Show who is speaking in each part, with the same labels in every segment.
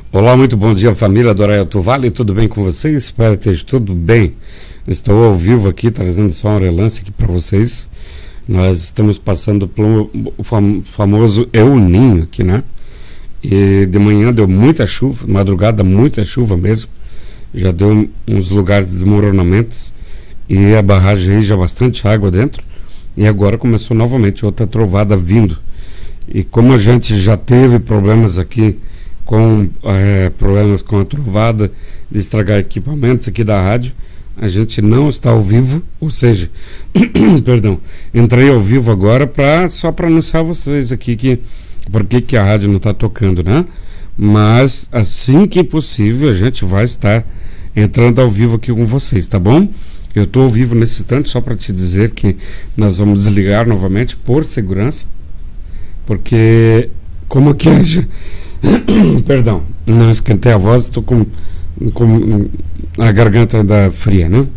Speaker 1: Olá, muito bom dia, família do Arauto Vale, tudo bem com vocês? Espero que esteja tudo bem. Estou ao vivo aqui, trazendo só um relance aqui para vocês. Nós estamos passando pelo famoso El Ninho aqui, né? E de manhã deu muita chuva, madrugada muita chuva mesmo. Já deu uns lugares de desmoronamentos e a barragem aí já bastante água dentro. E agora começou novamente outra trovada vindo. E como a gente já teve problemas aqui com problemas com a trovada, de estragar equipamentos aqui da rádio, a gente não está ao vivo, ou seja, perdão, entrei ao vivo agora só para anunciar vocês aqui por que a rádio não está tocando, né? Mas assim que possível a gente vai estar entrando ao vivo aqui com vocês, tá bom? Eu estou ao vivo nesse instante só para te dizer que nós vamos desligar novamente por segurança, porque como que perdão, não esquentei a voz, estou com a garganta fria, né?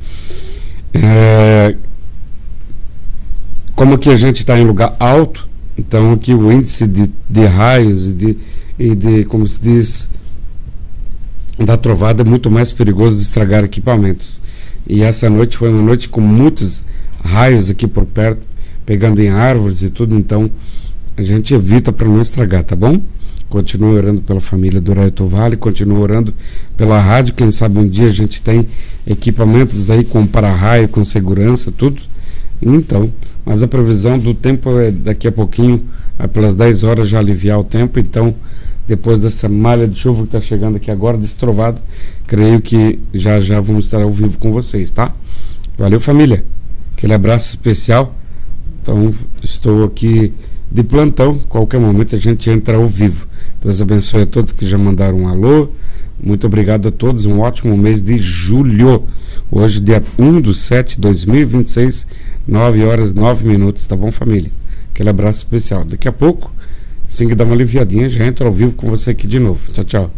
Speaker 1: Como que a gente está em lugar alto, então aqui o índice de raios e de, como se diz, da trovada é muito mais perigoso de estragar equipamentos. E essa noite foi uma noite com muitos raios aqui por perto, pegando em árvores e tudo, então a gente evita para não estragar, tá bom? Continua orando pela família do Arauto Vale, continua orando pela rádio, quem sabe um dia a gente tem equipamentos aí com para-raio, com segurança, tudo. Então, mas a previsão do tempo é daqui a pouquinho, pelas 10 horas já aliviar o tempo, então depois dessa malha de chuva que está chegando aqui agora, desse trovado, creio que já vamos estar ao vivo com vocês, tá? Valeu, família, aquele abraço especial. Então, estou aqui de plantão, qualquer momento a gente entra ao vivo. Deus abençoe a todos que já mandaram um alô, muito obrigado a todos, um ótimo mês de julho, hoje dia 1/7/2026, 9 horas 9 minutos, tá bom, família? Aquele abraço especial. Daqui a pouco, assim que dá uma aliviadinha, já entro ao vivo com você aqui de novo. Tchau, tchau.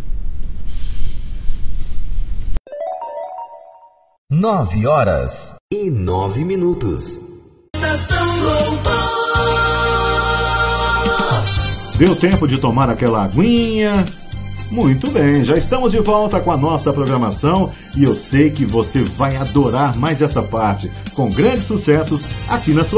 Speaker 2: 9 horas e 9 minutos.
Speaker 3: Deu tempo de tomar aquela aguinha? Muito bem, já estamos de volta com a nossa programação e eu sei que você vai adorar mais essa parte, com grandes sucessos aqui na sua